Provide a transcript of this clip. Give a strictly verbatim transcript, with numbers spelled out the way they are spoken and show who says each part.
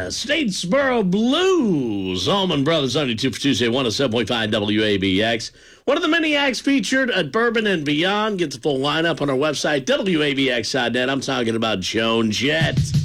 Speaker 1: Statesboro Blues. Allman Brothers, ninety-two for Tuesday, one oh seven point five W A B X. One of the many acts featured at Bourbon and Beyond. Get the full lineup on our website, W A B X dot net. I'm talking about Joan Jett.